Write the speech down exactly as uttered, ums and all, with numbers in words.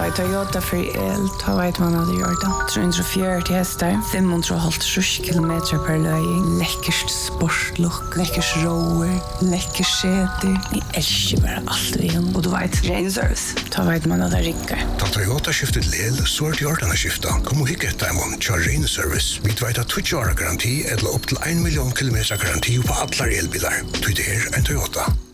i Toyota för el, ta vet man hade gjort det. trehundrafjøruti hästar, femhundrahalvtrýss kilometer per löj. Läckert sportlook, läckert rower, läckert seter. Jag älskar bara allt vi har. Och du vet, Rain Service, ta vet man hade rickar. Ta Toyota skiftet lel, så är det gjort den här skifta. Kom och hicka ett diamond, tja Rain Service. Vi vet att tjugo år garanti eller upp till en miljon kilometer garanti på alla elbilar. Det är en Toyota.